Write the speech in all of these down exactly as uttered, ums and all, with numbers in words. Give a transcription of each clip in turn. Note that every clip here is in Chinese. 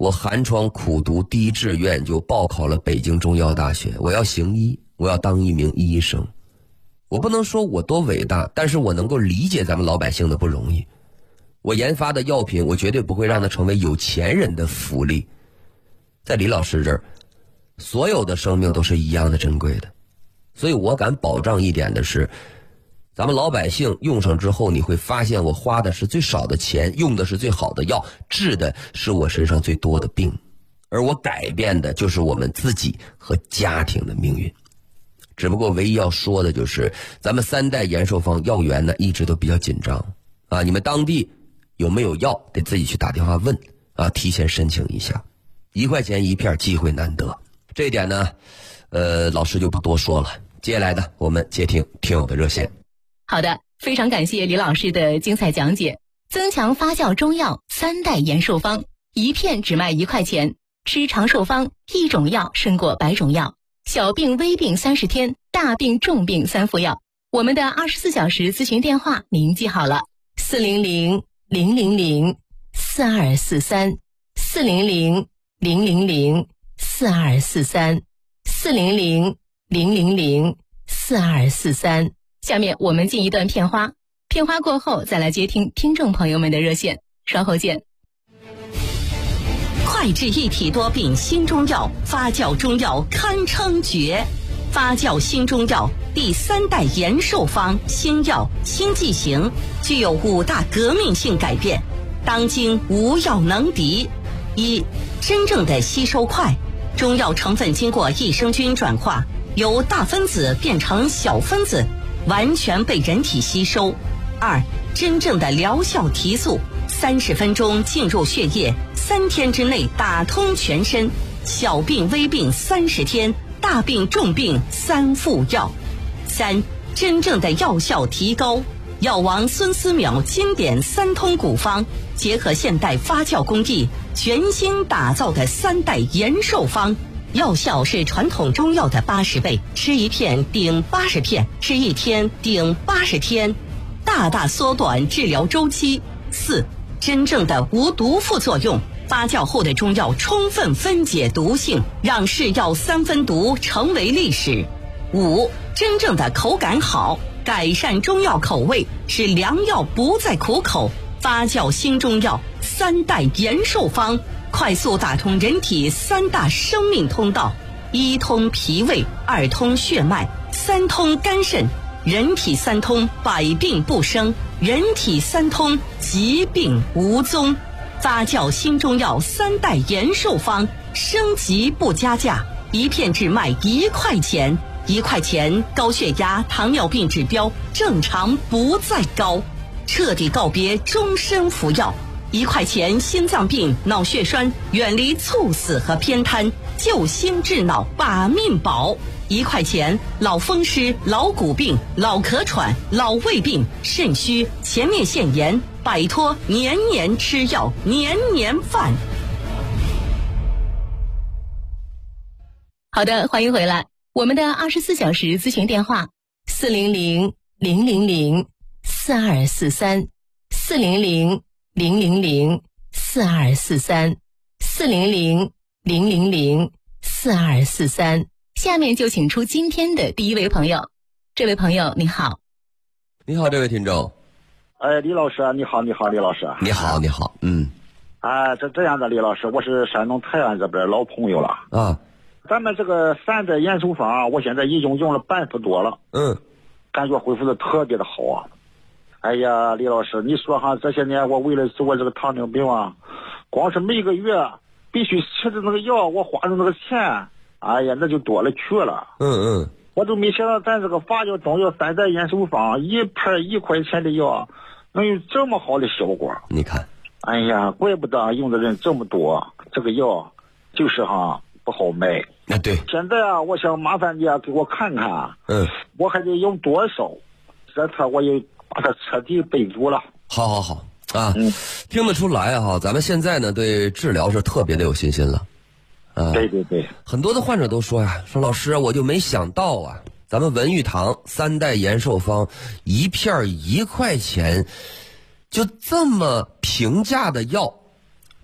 我寒窗苦读第一志愿就报考了北京中药大学，我要行医，我要当一名医生。我不能说我多伟大，但是我能够理解咱们老百姓的不容易。我研发的药品，我绝对不会让它成为有钱人的福利。在李老师这儿，所有的生命都是一样的珍贵的，所以我敢保障一点的是，咱们老百姓用上之后，你会发现我花的是最少的钱，用的是最好的药，治的是我身上最多的病，而我改变的就是我们自己和家庭的命运。只不过唯一要说的就是，咱们三代延寿方药源呢一直都比较紧张啊，你们当地有没有药得自己去打电话问啊，提前申请一下，一块钱一片，机会难得。这一点呢，呃，老师就不多说了。接下来的我们接听听友的热线。 好的，非常感谢李老师的精彩讲解。增强发酵中药三代延寿方，一片只卖一块钱，吃长寿方，一种药胜过百种药。小病微病三十天，大病重病三副药。我们的二十四小时咨询电话您记好了：四零零零零零四二四三，四零零零零零四二四三，四零零零零零四二四三。下面我们进一段片花，片花过后再来接听听众朋友们的热线，稍后见。 快治一体多病新中药，发酵中药堪称绝。发酵新中药第三代延寿方新药新剂型，具有五大革命性改变，当今无药能敌。一、真正的吸收快，中药成分经过益生菌转化，由大分子变成小分子，完全被人体吸收。二、真正的疗效提速，三十分钟进入血液，三天之内打通全身，小病微病三十天，大病重病三副药。三、真正的药效提高，药王孙思邈经典三通古方，结合现代发酵工艺，全新打造的三代延寿方，药效是传统中药的八十倍，吃一片顶八十片，吃一天顶八十天，大大缩短治疗周期。四、真正的无毒副作用，发酵后的中药充分分解毒性，让是药三分毒成为历史。五、真正的口感好，改善中药口味，使良药不再苦口。发酵新中药三代延寿方，快速打通人体三大生命通道：一通脾胃，二通血脉，三通肝肾。人体三通，百病不生；人体三通，疾病无踪。发酵新中药三代延寿方，升级不加价，一片只卖一块钱。一块钱，高血压、糖尿病指标正常不再高，彻底告别终身服药。一块钱，心脏病、脑血栓远离猝死和偏瘫，救心治脑把命保。一块钱，老风湿、老骨病、老咳喘、老胃病、肾虚、前列腺炎，摆脱年年吃药、年年犯。 好的，欢迎回来。我们的二十四小时咨询电话：四零零零零零四二四三，四零零零零零四二四三，四零零零零零四二四三。下面就请出今天的第一位朋友。这位朋友你好。 你好，这位听众。 哎，李老师你好，你好，李老师。 你好，你好，嗯。 啊，这这样的，李老师，我是山东泰安这边老朋友了。 啊。 咱们这个三代延寿方，我现在已经用了半副多了。 嗯。 感觉恢复的特别的好啊。哎呀，李老师，你说哈，这些年我为了治我这个糖尿病啊，光是每个月必须吃的那个药，我花的那个钱，哎呀，那就多了去了。 嗯嗯。 我都没想到咱这个发酵中药三代延寿方，一片一块钱的药，能有这么好的效果。 你看。 哎呀，怪不得用的人这么多，这个药就是哈不好卖。 那对。 现在啊，我想麻烦你啊，给我看看。 嗯。 我还得用多少？这次我也把它彻底备足了。 好好好啊， 嗯， 听得出来哈，咱们现在呢对治疗是特别的有信心了。啊， 对对对。 很多的患者都说呀，说老师我就没想到啊，咱们文玉堂三代延寿方一片一块钱，就这么平价的药，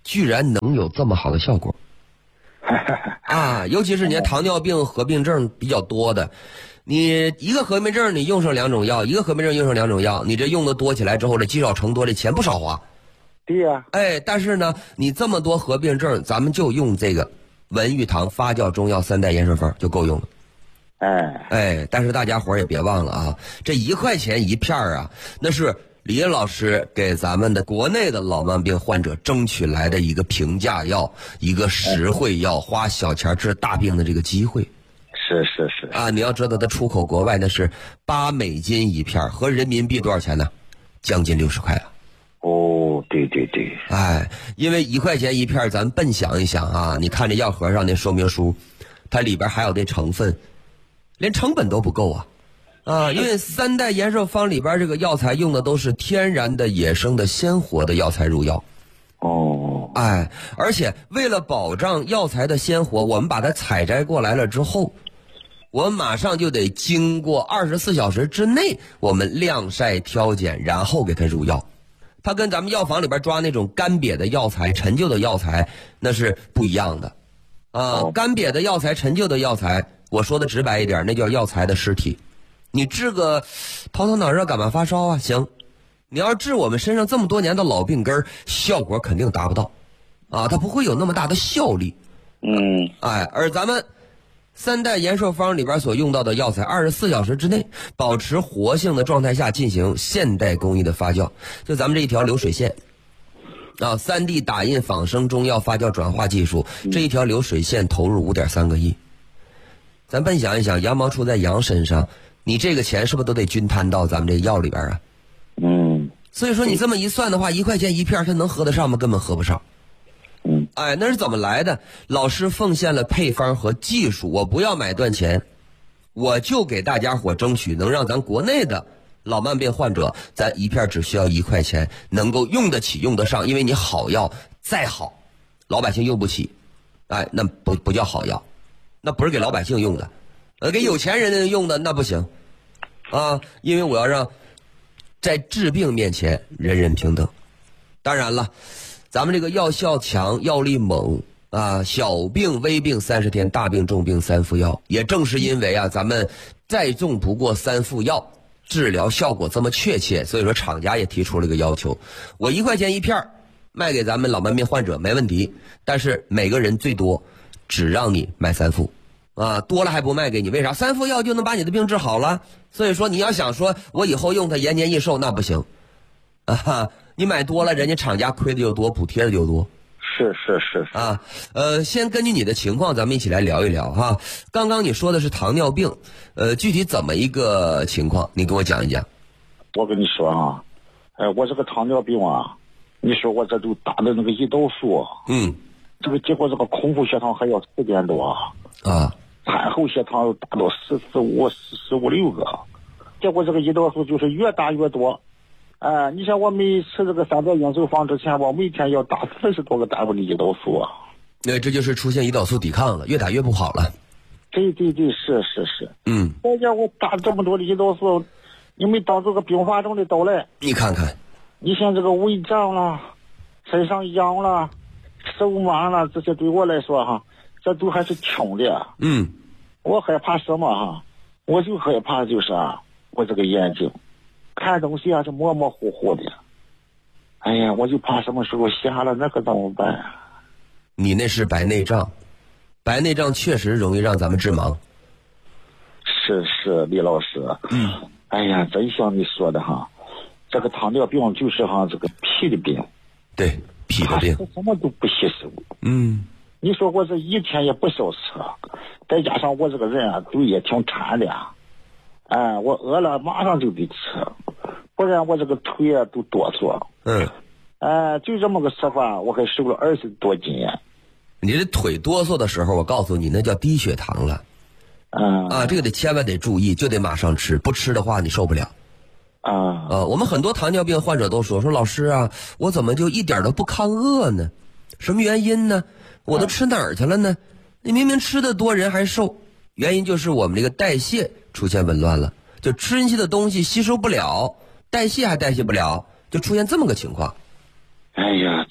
居然能有这么好的效果啊！尤其是你看糖尿病合并症比较多的，你一个合并症你用上两种药，一个合并症用上两种药，你这用的多起来之后，这积少成多，这钱不少花。 对呀、啊， 哎，但是呢，你这么多合并症，咱们就用这个文玉堂发酵中药三代延寿方就够用了。 哎哎，但是大家伙儿也别忘了啊，这一块钱一片儿啊，那是李老师给咱们的国内的老慢病患者争取来的一个平价药，一个实惠药，花小钱治大病的这个机会。 是是是啊，你要知道它出口国外那是八美金一片，合人民币多少钱呢？将近六十块了。 哦，对对对， 哎，因为一块钱一片，咱笨想一想啊，你看这药盒上那说明书，它里边还有这成分，连成本都不够啊。啊，因为三代延寿方里边这个药材用的都是天然的、野生的、鲜活的药材入药。 哦， 哎，而且为了保障药材的鲜活，我们把它采摘过来了之后，我们马上就得经过二十四小时之内，我们晾晒挑拣，然后给它入药。它跟咱们药房里边抓那种干瘪的药材、陈旧的药材那是不一样的。啊，干瘪的药材、陈旧的药材，我说的直白一点，那叫药材的尸体。你治个头疼脑热、感冒发烧啊，行。你要治我们身上这么多年的老病根儿，效果肯定达不到，啊，它不会有那么大的效力。 嗯， 哎，而咱们三代延寿方里边所用到的药材，二十四小时之内保持活性的状态下进行现代工艺的发酵，就咱们这一条流水线啊，三 D 打印仿生中药发酵转化技术，这一条流水线投入五点三个亿。咱笨想一想，羊毛出在羊身上，你这个钱是不是都得均摊到咱们这药里边啊？ 嗯， 所以说你这么一算的话，一块钱一片，它能合得上吗？根本合不上。 嗯， 哎，那是怎么来的？老师奉献了配方和技术，我不要买断钱，我就给大家伙争取能让咱国内的老慢病患者，咱一片只需要一块钱，能够用得起、用得上。因为你好药再好，老百姓用不起，哎，那不不叫好药，那不是给老百姓用的，呃，给有钱人用的那不行啊，因为我要让在治病面前人人平等。当然了，咱们这个药效强、药力猛啊，小病微病三十天，大病重病三副药。也正是因为啊，咱们再重不过三副药，治疗效果这么确切，所以说厂家也提出了一个要求：我一块钱一片卖给咱们老慢病患者没问题，但是每个人最多只让你买三副。啊，多了还不卖给你，为啥？三副药就能把你的病治好了。所以说，你要想说我以后用它延年益寿，那不行啊！你买多了，人家厂家亏的就多，补贴的就多。 是是是是啊，呃，先根据你的情况，咱们一起来聊一聊哈。刚刚你说的是糖尿病，呃，具体怎么一个情况？你给我讲一讲。 我跟你说啊，哎，我这个糖尿病啊，你说我这都打的那个胰岛素， 嗯， 这个结果这个空腹血糖还要四点多啊。 产后血糖达到十四五、十五六个，结果这个胰岛素就是越打越多。哎、呃，你像我没吃这个三代延寿方之前，我每天要打四十多个单位的胰岛素啊。 对，这就是出现胰岛素抵抗了，越打越不好了。 对对对，是是是。 嗯。 大家我打这么多的胰岛素，你没当这个并发症的到来。 你看看， 你像这个胃胀了，身上痒了，手麻了，这些对我来说哈，这都还是轻的。 嗯。 我害怕什么哈？我就害怕就是啊，我这个眼睛看东西啊是模模糊糊的。哎呀，我就怕什么时候瞎了，那可怎么办？ 你那是白内障，白内障确实容易让咱们致盲。 是是，李老师。 嗯。 哎呀，真像你说的哈，这个糖尿病就是哈这个脾的病。 对，脾的病。 什么都不吸收。 嗯。 你说我这一天也不少吃，再加上我这个人啊，嘴也挺馋的，哎，我饿了马上就得吃，不然我这个腿啊都哆嗦。 嗯， 哎，就这么个吃法，我还瘦了二十多斤。 你这腿哆嗦的时候，我告诉你，那叫低血糖了。 嗯啊，这个得千万得注意，就得马上吃，不吃的话你受不了。 啊， 呃，我们很多糖尿病患者都说说老师啊，我怎么就一点都不抗饿呢？什么原因呢？我都吃哪儿去了呢？你明明吃的多，人还瘦，原因就是我们这个代谢出现紊乱了，就吃进去的东西吸收不了，代谢还代谢不了，就出现这么个情况。 哎呀，就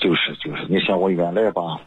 就是就是，你像我原来吧，